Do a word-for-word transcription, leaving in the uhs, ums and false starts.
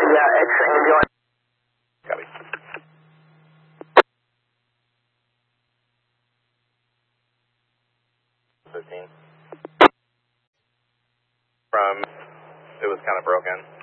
Yeah, it's ambulance. Copy. fifteen. From, it was kind of broken.